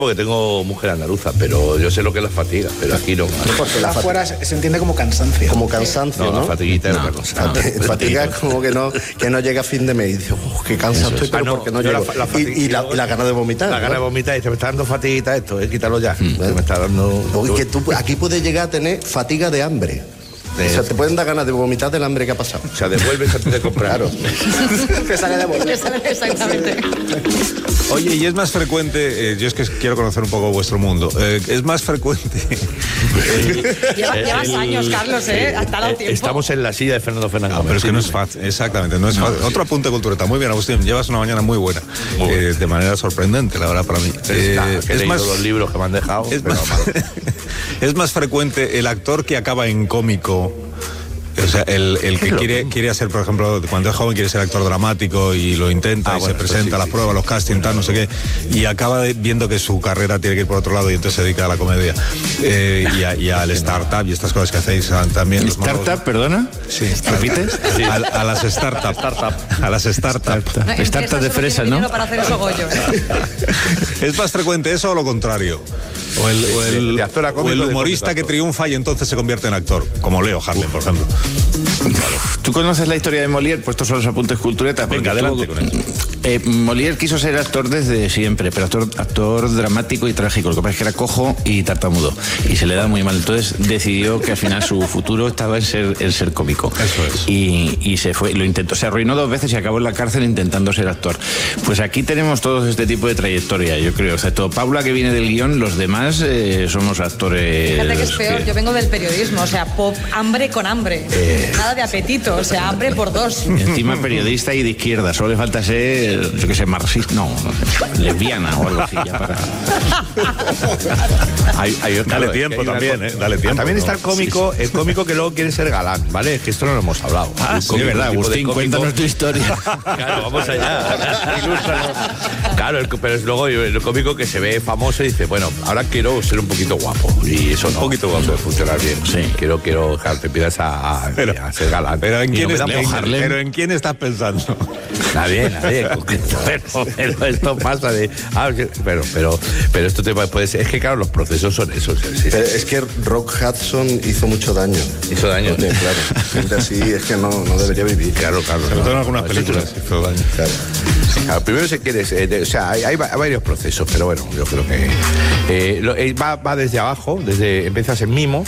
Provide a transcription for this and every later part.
porque tengo mujer andaluza, pero yo sé lo que es la fatiga, pero aquí no. Porque la afuera se entiende como cansancio. Como cansancio, ¿no? La fatiguita es otra cosa. Fatiga es como que no llega a fin de mes y dice, qué cansado estoy, pero porque no llego. Y la gana de vomitar. La gana de vomitar y dice, me está dando fatiguita esto, quítalo ya. Me está dando... Oye, que tú aquí puedes llegar a tener fatiga de hambre. O sea, te pueden dar ganas de vomitar del hambre que ha pasado. O sea, devuelves antes de comprar. Claro. Te sale de volver. Exactamente. Oye, y es más frecuente, yo es que quiero conocer un poco vuestro mundo, es más frecuente... Llevas años, Carlos, ha tardado tiempo. Estamos en la silla de Fernando Fernández. No, pero es que no es fácil, exactamente, no es fácil. Otro apunte cultureta, muy bien, Agustín, llevas una mañana muy buena, de manera sorprendente, la verdad, para mí. Es más los libros que me han dejado, es más frecuente el actor que acaba en cómico. O sea, el que quiere hacer, por ejemplo, cuando es joven quiere ser actor dramático y lo intenta y se presenta a las pruebas, los castings, tal, no sé qué, y acaba viendo que su carrera tiene que ir por otro lado y entonces se dedica a la comedia y al startup y estas cosas que hacéis también. ¿Startup, perdona? Sí. ¿Repites? Sí. A las startups. A las startups. Startup de fresa, ¿no? Para hacer esos gollos. ¿Es más frecuente eso o lo contrario? O el humorista que triunfa y entonces se convierte en actor, como Leo Harlem, por ejemplo. ¿Tú conoces la historia de Molière? Pues estos son los apuntes culturetas. Venga, adelante con eso. Molière quiso ser actor desde siempre, pero actor dramático y trágico. Lo que pasa es que era cojo y tartamudo y se le da muy mal. Entonces decidió que al final su futuro estaba en ser cómico. Eso es. Y se fue, lo intentó, se arruinó 2 veces y acabó en la cárcel intentando ser actor. Pues aquí tenemos todos este tipo de trayectoria, yo creo. Excepto Paula, que viene del guión, los demás somos actores. Fíjate que es peor, yo vengo del periodismo, o sea, hambre con hambre. Nada de apetito, o sea, hambre por 2. Encima periodista y de izquierda, solo le falta ser, yo que sé, marxista, no sé, lesbiana o algo así, ya para... Dale tiempo también, dale tiempo. También está el cómico que luego quiere ser galán, ¿vale? Es que esto no lo hemos hablado. Sí, es verdad, Agustín, cuéntanos tu historia. Claro, vamos allá. Claro, pero es luego el cómico que se ve famoso y dice, bueno, ahora quiero ser un poquito guapo. Y eso un poquito guapo puede funcionar bien. Sí. Quiero te empiezas a ser galán. Pero ¿en quién estás pensando? Nadie. Pero esto pasa de... pero esto te puede ser... Es que claro, los procesos son esos. Sí. Es que Rock Hudson hizo mucho daño. Hizo daño. Sí, claro. Gente así es que no debería vivir. Claro. Sobre todo en algunas películas hizo daño. Claro. Primero se quiere... o sea, hay varios procesos, pero bueno, yo creo que... va desde abajo, empiezas en mimo...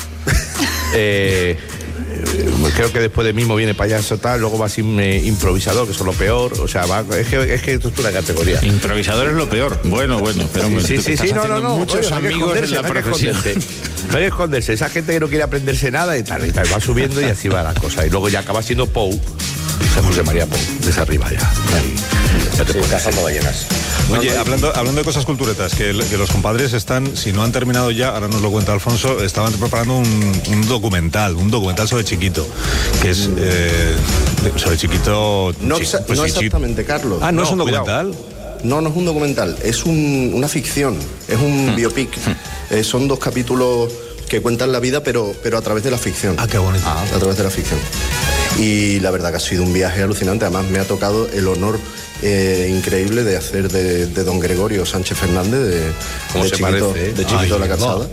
creo que después de mimo viene payaso tal, luego vas improvisador, que eso es lo peor, o sea, es que esto es una categoría. Improvisador es lo peor. Bueno, pero sí, no, muchos oye, amigos en la profesión. No hay que esconderse, esa gente que no quiere aprenderse nada y tal, va subiendo y así va la cosa, y luego ya acaba siendo Pou, o sea, José María Pou, desde arriba ya. Ya te pones cazando ballenas. Oye, hablando de cosas culturetas, que los compadres están, si no han terminado ya, ahora nos lo cuenta Alfonso, estaban preparando un documental sobre Chiquito, que es sobre Chiquito... No exactamente, Carlos. Ah, ¿no es un documental? No es un documental, es una ficción, es un biopic. Son 2 capítulos que cuentan la vida, pero a través de la ficción. Ah, qué bonito. A través de la ficción. Y la verdad que ha sido un viaje alucinante. Además me ha tocado el honor increíble de hacer de don Gregorio Sánchez Fernández, de Chiquito la Calzada.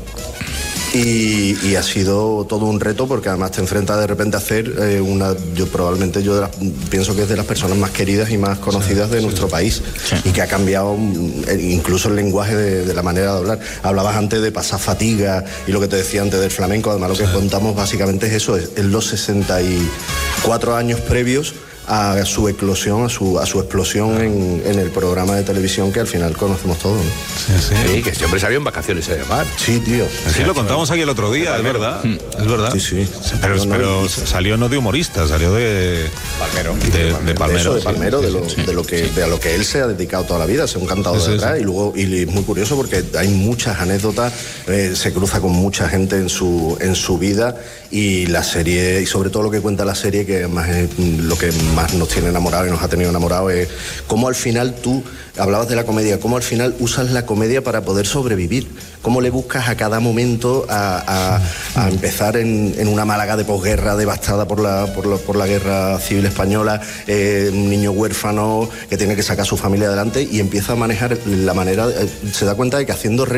Y ha sido todo un reto porque además te enfrentas de repente a hacer yo pienso que es de las personas más queridas y más conocidas de nuestro país y que ha cambiado incluso el lenguaje de la manera de hablar. Hablabas antes de pasar fatiga y lo que te decía antes del flamenco, además lo que contamos básicamente es eso, es los 64 años previos a su eclosión, a su explosión en el programa de televisión que al final conocemos todos, ¿no? Sí, que siempre salió en vacaciones a llamar. Sí, tío. Sí, lo contamos aquí el otro día, es verdad. Es verdad. Sí. Pero salió no de humorista, salió de Palmero. De Palmero. De Palmero, de lo que él se ha dedicado toda la vida, ser un cantador de atrás. Y luego, y es muy curioso porque hay muchas anécdotas, se cruza con mucha gente en su vida, y la serie, y sobre todo lo que cuenta la serie, que además es lo que más nos tiene enamorados y nos ha tenido enamorados, es cómo al final tú, hablabas de la comedia, cómo al final usas la comedia para poder sobrevivir, cómo le buscas a cada momento a empezar en una Málaga de posguerra devastada por la guerra civil española, un niño huérfano que tiene que sacar a su familia adelante, y empieza a manejar la manera, se da cuenta de que haciendo